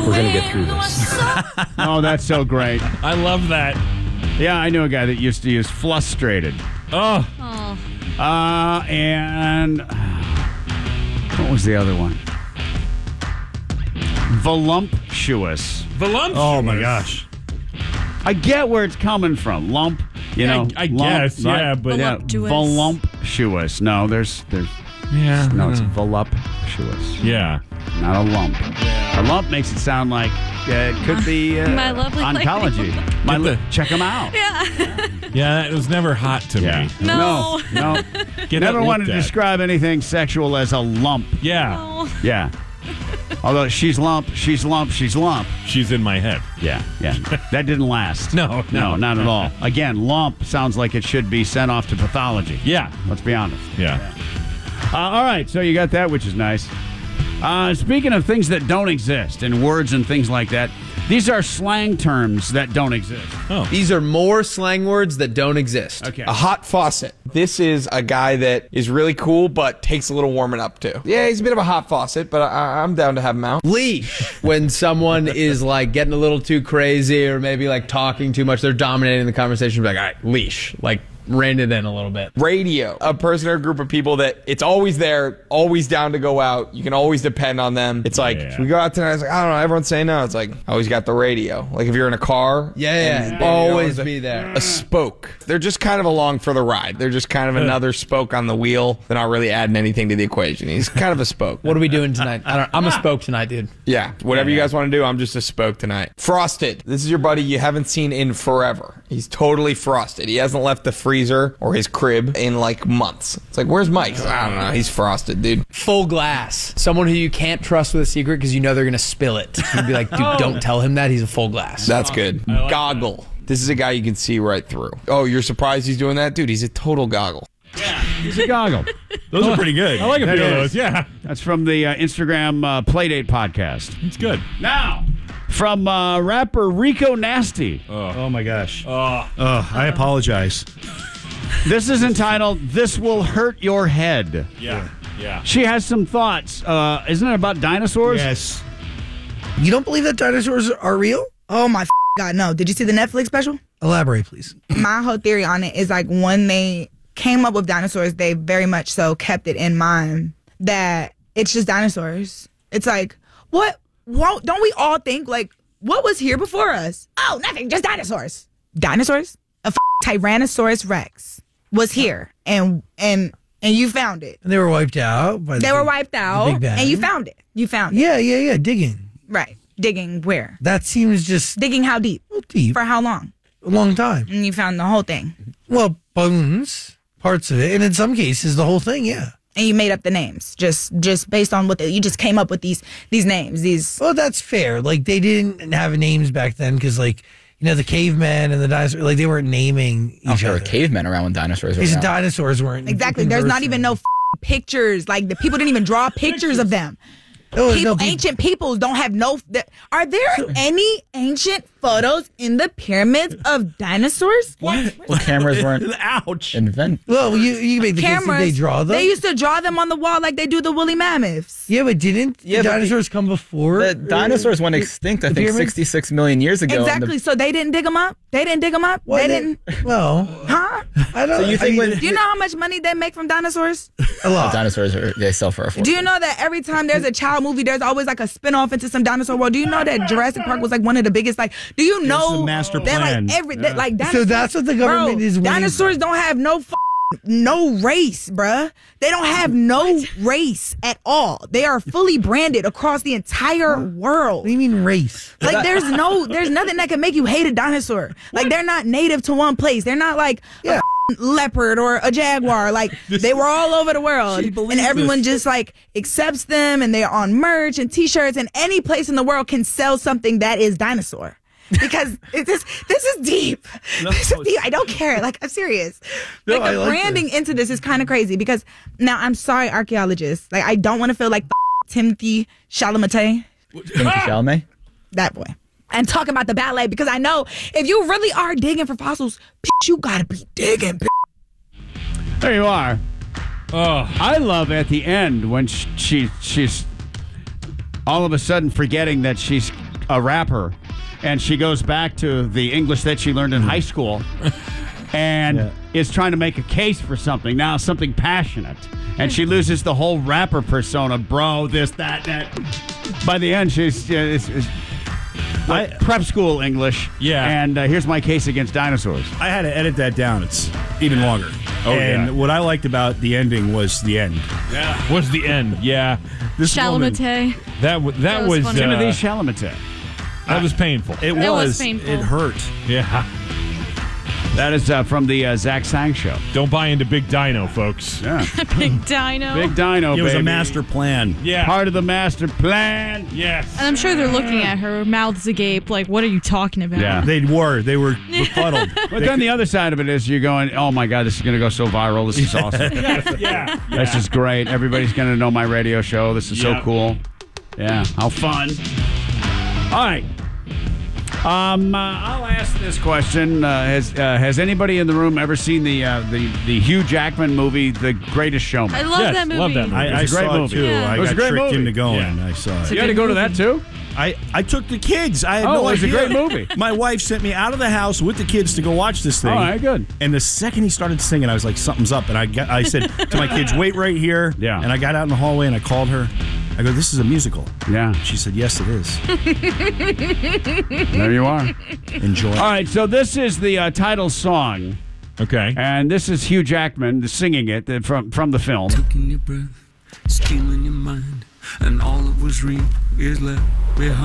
We're going to get through this. Oh, that's so great. I love that. Yeah, I knew a guy that used to use frustrated. Oh. And what was the other one? Voluptuous. Voluptuous. Oh, my gosh. I get where it's coming from. Lump, you know. I lump, guess, right? yeah, but Voluptuous. Voluptuous. No, there's yeah, no, it's voluptuous. yeah. Not a lump. A lump makes it sound like it could be My lovely oncology. Check them out. Yeah, it was never hot to me. No. No. Get Never that wanted to looked at. describe anything sexual as a lump. Yeah, Oh. Yeah. Although she's lump, she's lump, she's lump. she's in my head. Yeah. That didn't last. No, not at all. Again, lump sounds like it should be sent off to pathology. Yeah, Let's be honest. yeah. All right, so you got that, which is nice. Speaking of things that don't exist and words and things like that, these are slang terms that don't exist. These are more slang words that don't exist. Okay. A hot faucet. This is a guy that is really cool, but takes a little warming up too. Yeah, he's a bit of a hot faucet, but I'm down to have him out. Leash. When someone is like getting a little too crazy or maybe like talking too much, they're dominating the conversation. Be like, all right, leash. Like, rein it in a little bit. Radio. A person or a group of people that it's always there, always down to go out. You can always depend on them. It's like, Yeah. should we go out tonight? It's like, I don't know. Everyone's saying no. It's like, I always got the radio. Like if you're in a car. and Always it's be there. A spoke. They're just kind of along for the ride. They're just kind of another spoke on the wheel. They're not really adding anything to the equation. He's kind of a spoke. What are we doing tonight? I'm a spoke tonight, dude. Yeah, whatever you guys want to do, I'm just a spoke tonight. Frosted. This is your buddy you haven't seen in forever. He's totally frosted. He hasn't left the freezer or his crib in like months. It's like, where's Mike? I don't know. He's frosted, dude. Full glass. Someone who you can't trust with a secret because you know they're going to spill it. You'd be like, dude, don't tell him that. He's a full glass. That's good. Goggle. This is a guy you can see right through. Oh, you're surprised he's doing that? Dude, he's a total goggle. He's a goggle. Those are pretty good. I like a few of those. Yeah, That's from the Instagram Playdate podcast. it's good. Now, from rapper Rico Nasty. Oh, my gosh. I apologize. This is entitled, This Will Hurt Your Head. Yeah, yeah. She has some thoughts. Isn't it about dinosaurs? Yes. You don't believe that dinosaurs are real? Oh my God, no. Did you see the Netflix special? Elaborate, please. My whole theory on it is like when they came up with dinosaurs, they very much so kept it in mind that it's just dinosaurs. It's like, don't we all think like, what was here before us? Oh, nothing, just dinosaurs. Dinosaurs? A Tyrannosaurus Rex was here and you found it. And they were wiped out. They were wiped out Big Bang. and you found it. You found it. Yeah. Digging. Right. Digging where? That seems just Digging how deep? deep. For how long? A long time. And you found the whole thing. Well, bones, parts of it, and in some cases, the whole thing, yeah. And you made up the names just based on what you just came up with these names. Well, that's fair. Like, they didn't have names back then because, like, you know, the cavemen and the dinosaurs, like, they weren't naming each There were other. cavemen around when dinosaurs were These around. dinosaurs weren't. Exactly. There's not even no pictures. Like the people didn't even draw pictures of them. Ancient peoples don't have no. Are there any ancient photos in the pyramids of dinosaurs? Well, cameras weren't Ouch. invented. Well, you make the case that Cameras. they draw them. They used to draw them on the wall like they do the woolly mammoths. Yeah, but didn't the but dinosaurs come before? The dinosaurs went extinct, I think, pyramids? 66 million years ago. and Exactly. So they didn't dig them up. They didn't dig them up. Well, they didn't. Well, Huh? I don't. So you think when- Do you know how much money they make from dinosaurs? a lot? dinosaurs they sell for a fortune. Do you know that every time there's a child movie, there's always like a spin-off into some dinosaur world? Do you know that Jurassic Park was like one of the biggest? Like, do you know the master that plan. like So that's what the government is winning. Dinosaurs don't have no race, bruh. They don't have no race at all. They are fully branded across the entire world. What do you mean race? Like there's nothing that can make you hate a dinosaur. Like they're not native to one place. They're not like a leopard or a jaguar. Like they were all over the world, and everyone just like accepts them, and they're on merch and T-shirts, and any place in the world can sell something that is dinosaur. Because this is deep. This is deep. I don't care. Like, I'm serious. Like, I the like branding into this is kind of crazy because now I'm sorry, archaeologists. Like, I don't want to feel like Timothy Chalamet, Timothy Chalamet? that boy, and talk about the ballet because I know if you really are digging for fossils, you gotta be digging. There you are. Oh, I love at the end when she's all of a sudden forgetting that she's a rapper, and she goes back to the English that she learned in high school and is trying to make a case for something, now something passionate. And she loses the whole rapper persona, bro, this, that. By the end, she's like prep school English. Yeah. And here's my case against dinosaurs. I had to edit that down. It's even longer. Oh, and yeah. what I liked about the ending was the end. Yeah. Was the end? Yeah. This woman, Chalamet. That was funny. Timothy Chalamet. that was painful. it was painful. It hurt. Yeah. That is from the Zach Sang Show. Don't buy into Big Dino, folks. Yeah. Big Dino. Big Dino, It was a baby. master plan. Yeah. Part of the master plan. Yes. And I'm sure they're looking at her, mouths agape, like, what are you talking about? Yeah. They were befuddled. But then the other side of it is you're going, oh my God, this is going to go so viral. This is awesome. Yeah. This is great. Everybody's going to know my radio show. This is so Yeah. cool. Yeah, how fun. All right. I'll ask this question. Has anybody in the room ever seen the Hugh Jackman movie, The Greatest Showman? I love Yes, that movie. love that movie. I It's a great saw movie. it too. Yeah. I It was got a great tricked movie. into going. Yeah. I saw it. You had to go to that too? I took the kids. I had no it was a idea. great movie. My wife sent me out of the house with the kids to go watch this thing. All right, good. And the second he started singing, I was like, something's up. And I said to my kids, wait right here. Yeah. And I got out in the hallway and I called her. I go, this is a musical. Yeah, She said, yes, it is. there you are. Enjoy. All right, so this is the title song, Okay. and this is Hugh Jackman singing it from the film. In your breath, stealing your mind, and all that was real is left behind.